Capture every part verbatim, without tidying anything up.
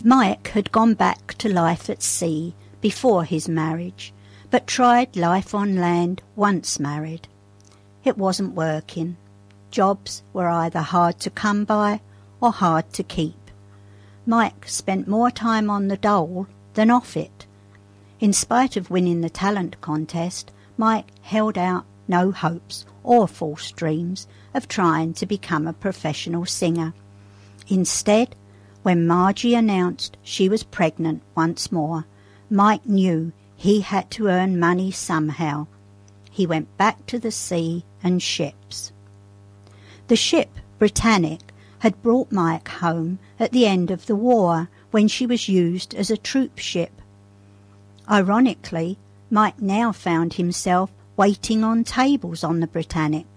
Mike had gone back to life at sea before his marriage, but tried life on land once married. It wasn't working. Jobs were either hard to come by or hard to keep. Mike spent more time on the dole than off it. In spite of winning the talent contest, Mike held out no hopes or false dreams of trying to become a professional singer. Instead, when Margie announced she was pregnant once more, Mike knew he had to earn money somehow. He went back to the sea and ships. The ship, Britannic, had brought Mike home at the end of the war when she was used as a troop ship. Ironically, Mike now found himself waiting on tables on the Britannic.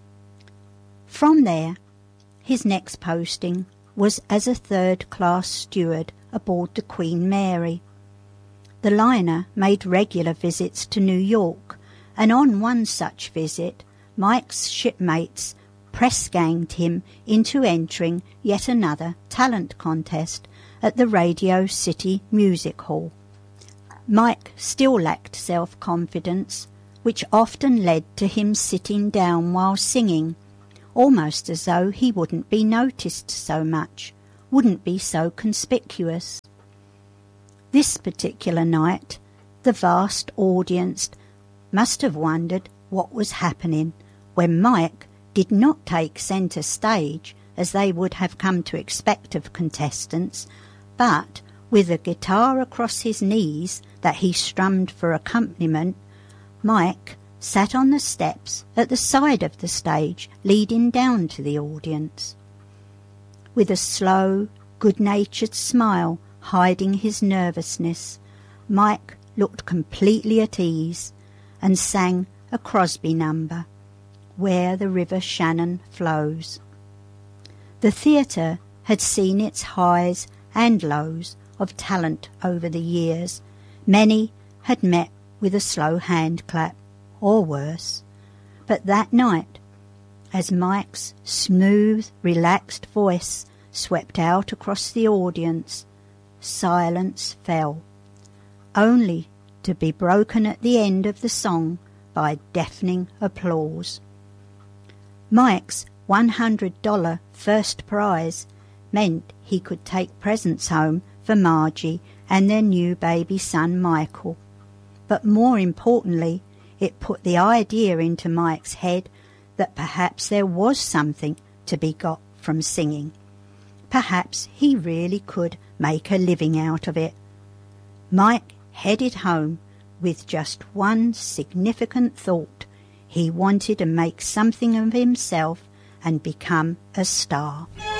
From there, his next posting was as a third-class steward aboard the Queen Mary. The liner made regular visits to New York, and on one such visit, Mike's shipmates press-ganged him into entering yet another talent contest at the Radio City Music Hall. Mike still lacked self-confidence, which often led to him sitting down while singing, almost as though he wouldn't be noticed so much, wouldn't be so conspicuous. This particular night, the vast audience must have wondered what was happening when Mike did not take centre stage, as they would have come to expect of contestants, but, with a guitar across his knees that he strummed for accompaniment, Mike sat on the steps at the side of the stage leading down to the audience. With a slow, good-natured smile hiding his nervousness, Mike looked completely at ease and sang a Crosby number, Where the River Shannon Flows. The theatre had seen its highs and lows of talent over the years. Many had met with a slow hand clap, or worse. But that night, as Mike's smooth, relaxed voice swept out across the audience, silence fell, only to be broken at the end of the song by deafening applause. Mike's one hundred dollars first prize meant he could take presents home for Margie and their new baby son Michael. But more importantly, it put the idea into Mike's head that perhaps there was something to be got from singing. Perhaps he really could make a living out of it. Mike headed home with just one significant thought. He wanted to make something of himself and become a star.